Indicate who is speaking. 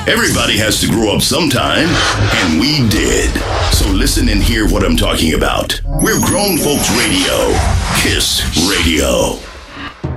Speaker 1: Everybody has to grow up sometime, and we did. So listen and hear what I'm talking about. We're Grown Folks Radio. KISS Radio.